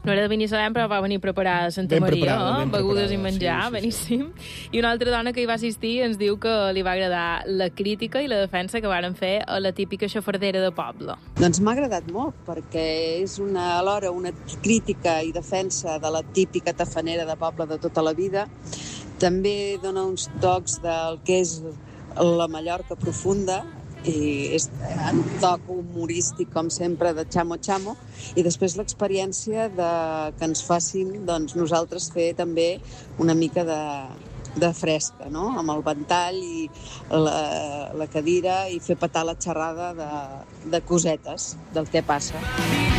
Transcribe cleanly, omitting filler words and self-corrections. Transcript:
No era de Binissalem, però va venir preparada a Santa Maria, begudes i menjar, beníssim. I una altra dona que hi va assistir ens diu que li va agradar la crítica i la defensa que varen fer a la típica xafardera de poble. Doncs m'ha agradat molt, perquè és alhora una crítica i defensa de la típica tafanera de poble de tota la vida. També dona uns tocs del que és la Mallorca profunda, i és un toc humorístic, com sempre, de xamo-xamo, i després l'experiència que ens facin nosaltres fer també una mica de fresca, no? Amb el ventall i la cadira, i fer petar la xerrada de cosetes, del que passa.